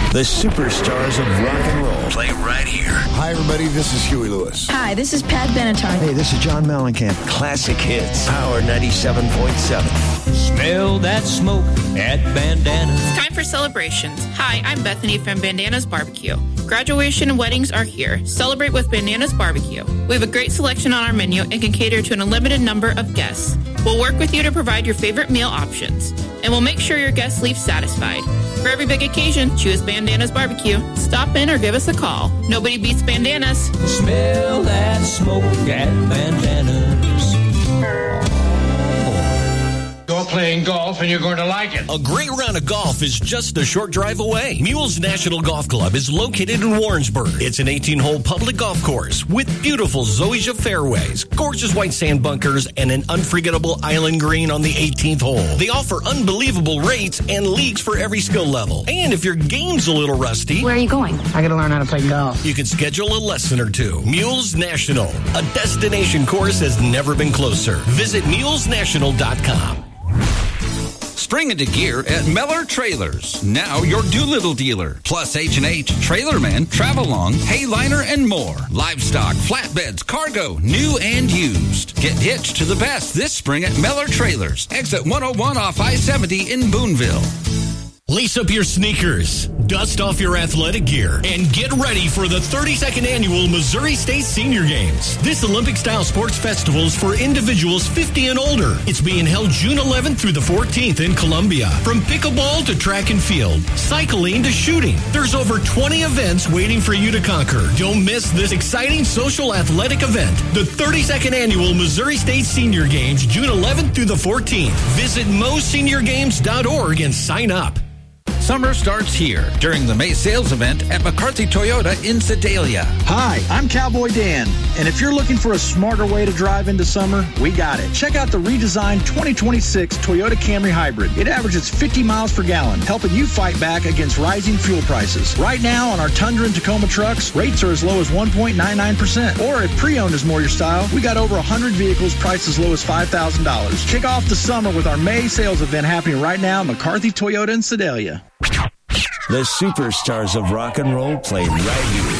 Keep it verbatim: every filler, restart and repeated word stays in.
The superstars of rock and roll play right here. Hi, everybody. This is Huey Lewis. Hi, this is Pat Benatar. Hey, this is John Mellencamp. Classic hits. Power ninety-seven point seven. Smell that smoke at Bandanas. It's time for celebrations. Hi, I'm Bethany from Bandanas Barbecue. Graduation and weddings are here. Celebrate with Bandanas Barbecue. We have a great selection on our menu and can cater to an unlimited number of guests. We'll work with you to provide your favorite meal options, and we'll make sure your guests leave satisfied. For every big occasion, choose Bandanas Barbecue. Stop in or give us a call. Nobody beats Bandanas. Smell that smoke at Bandanas. You're playing golf and you're going to like it. A great round of golf is just a short drive away. Mules National Golf Club is located in Warrensburg. It's an eighteen-hole public golf course with beautiful zoysia fairways, gorgeous white sand bunkers, and an unforgettable island green on the eighteenth hole. They offer unbelievable rates and leagues for every skill level. And if your game's a little rusty, Where are you going? I got to learn how to play golf. you can schedule a lesson or two. Mules National, a destination course has never been closer. Visit mules national dot com. Spring into gear at Meller Trailers. Now your Doolittle dealer. Plus H and H, Trailerman, Travelong, Hayliner, and more. Livestock, flatbeds, cargo, new and used. Get hitched to the best this spring at Meller Trailers. Exit one oh one off I seventy in Boonville. Lace up your sneakers, dust off your athletic gear, and get ready for the thirty-second Annual Missouri State Senior Games. This Olympic-style sports festival is for individuals fifty and older. It's being held June eleventh through the fourteenth in Columbia. From pickleball to track and field, cycling to shooting, there's over twenty events waiting for you to conquer. Don't miss this exciting social athletic event. The thirty-second Annual Missouri State Senior Games, June eleventh through the fourteenth. Visit mo senior games dot org and sign up. Summer starts here during the May sales event at McCarthy Toyota in Sedalia. Hi, I'm Cowboy Dan, and if you're looking for a smarter way to drive into summer, we got it. Check out the redesigned twenty twenty-six Toyota Camry Hybrid. It averages fifty miles per gallon, helping you fight back against rising fuel prices. Right now on our Tundra and Tacoma trucks, rates are as low as one point nine nine percent. Or if pre-owned is more your style, we got over one hundred vehicles priced as low as five thousand dollars. Kick off the summer with our May sales event happening right now at McCarthy Toyota in Sedalia. The superstars of rock and roll play right here.